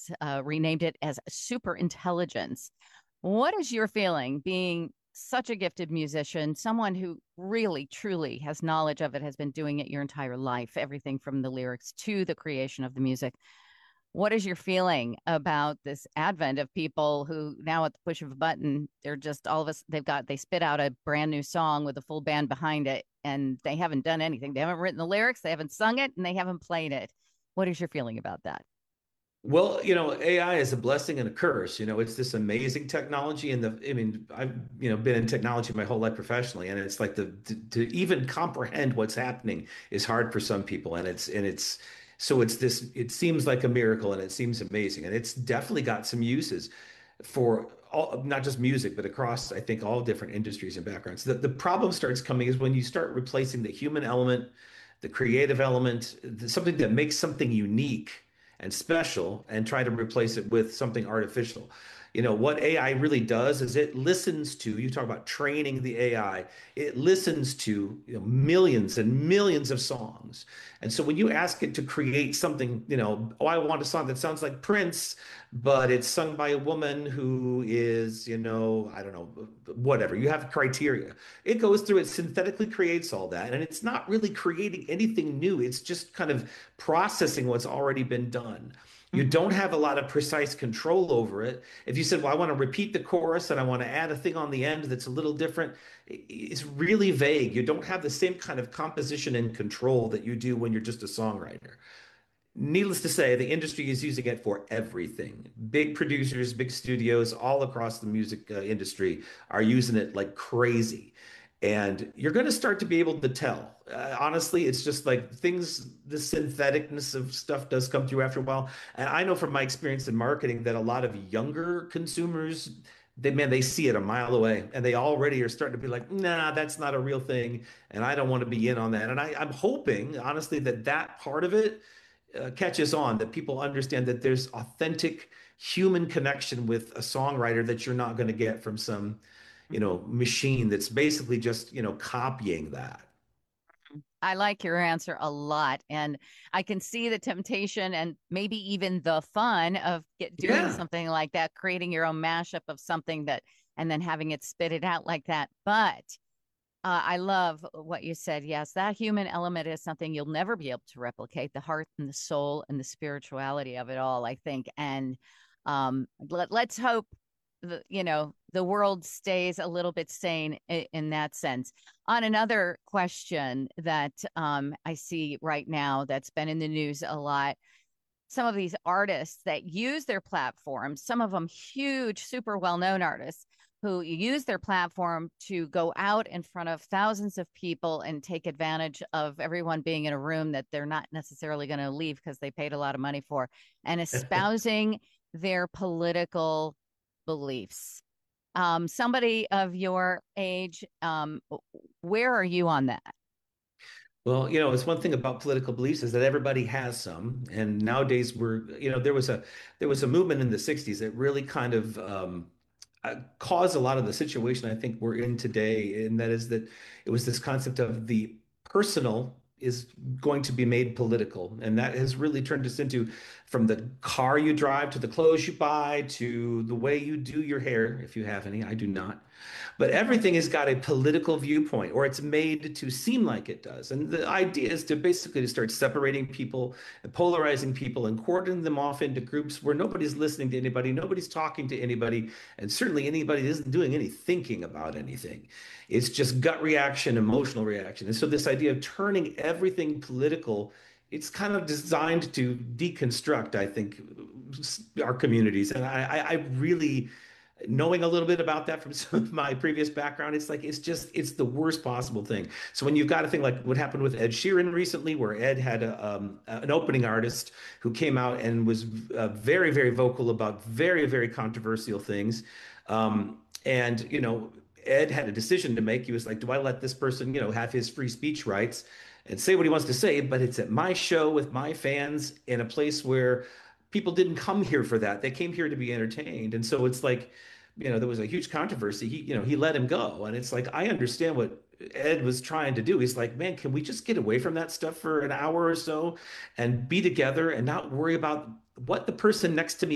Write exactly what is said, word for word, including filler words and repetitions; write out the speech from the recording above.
has uh, renamed it as super intelligence. What is your feeling being such a gifted musician, someone who really, truly has knowledge of it, has been doing it your entire life, everything from the lyrics to the creation of the music? What is your feeling about this advent of people who now at the push of a button, they're just all of us, they've got, they spit out a brand new song with a full band behind it and they haven't done anything. They haven't written the lyrics, they haven't sung it, and they haven't played it. What is your feeling about that? Well, you know, A I is a blessing and a curse. You know, it's this amazing technology, and the I mean, I've you know been in technology my whole life professionally, and it's like the to, to even comprehend what's happening is hard for some people, and it's and it's so it's this. It seems like a miracle, and it seems amazing, and it's definitely got some uses for all, not just music, but across I think all different industries and backgrounds. The the problem starts coming is when you start replacing the human element, the creative element, the, something that makes something unique and special and try to replace it with something artificial. You know, what A I really does is it listens to, you talk about training the A I, it listens to, you know, millions and millions of songs. And so when you ask it to create something, you know, oh, I want a song that sounds like Prince, but it's sung by a woman who is, you know, I don't know, whatever. You have criteria. It goes through, it synthetically creates all that, and it's not really creating anything new. It's just kind of processing what's already been done. You don't have a lot of precise control over it. If you said, well, I want to repeat the chorus and I want to add a thing on the end that's a little different, it's really vague. You don't have the same kind of composition and control that you do when you're just a songwriter. Needless to say, the industry is using it for everything. Big producers, big studios all across the music uh, industry are using it like crazy. And you're going to start to be able to tell. Uh, honestly, it's just like things, the syntheticness of stuff does come through after a while. And I know from my experience in marketing that a lot of younger consumers, they man, they see it a mile away and they already are starting to be like, nah, that's not a real thing. And I don't want to be in on that. And I, I'm hoping, honestly, that that part of it uh, catches on, that people understand that there's authentic human connection with a songwriter that you're not going to get from some, you know, machine that's basically just, you know, copying that. I like your answer a lot. And I can see the temptation and maybe even the fun of get, doing Yeah. something like that, creating your own mashup of something that, and then having it spit it out like that. But uh, I love what you said. Yes, that human element is something you'll never be able to replicate, the heart and the soul and the spirituality of it all, I think. And um, let, let's hope the, you know, the world stays a little bit sane in, in that sense. On another question that um, I see right now that's been in the news a lot, some of these artists that use their platforms, some of them huge, super well known artists who use their platform to go out in front of thousands of people and take advantage of everyone being in a room that they're not necessarily going to leave because they paid a lot of money for, and espousing their political beliefs. Um, somebody of your age, um, where are you on that? Well, you know, it's one thing about political beliefs is that everybody has some, and nowadays we're, you know, there was a there was a movement in the sixties that really kind of um, uh, caused a lot of the situation I think we're in today, and that is that it was this concept of the personal is going to be made political, and that has really turned us into from the car you drive to the clothes you buy to the way you do your hair, if you have any. I do not. But everything has got a political viewpoint, or it's made to seem like it does. And the idea is to basically to start separating people and polarizing people and quartering them off into groups where nobody's listening to anybody, nobody's talking to anybody, and certainly anybody isn't doing any thinking about anything. It's just gut reaction, emotional reaction. And so this idea of turning everything political, it's kind of designed to deconstruct, I think, our communities. And I, I really knowing a little bit about that from some of my previous background, it's like it's just it's the worst possible thing. So when you've got a thing like what happened with Ed Sheeran recently, where Ed had a, um, an opening artist who came out and was uh, very, very vocal about very, very controversial things, um, and you know, Ed had a decision to make. He was like, do I let this person, you know, have his free speech rights and say what he wants to say, but it's at my show with my fans in a place where people didn't come here for that. They came here to be entertained. And so it's like, you know, there was a huge controversy. He, you know, he let him go. And it's like, I understand what Ed was trying to do. He's like, man, can we just get away from that stuff for an hour or so and be together and not worry about what the person next to me